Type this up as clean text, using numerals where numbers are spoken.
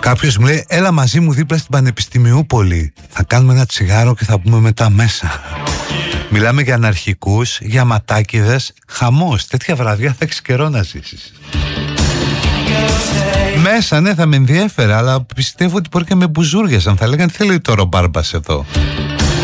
Κάποιος μου λέει, έλα μαζί μου δίπλα στην Πανεπιστημιούπολη. Θα κάνουμε ένα τσιγάρο και θα πούμε μετά μέσα. Μιλάμε για αναρχικούς, για ματάκιδες. Χαμός, τέτοια βραδιά θα έχεις καιρό να ζήσεις. Μέσα, ναι, θα με ενδιέφερε, αλλά πιστεύω ότι μπορεί και με μπουζούριασαν. Θα λέγανε, θέλει τώρα ο Μπάρμπας εδώ.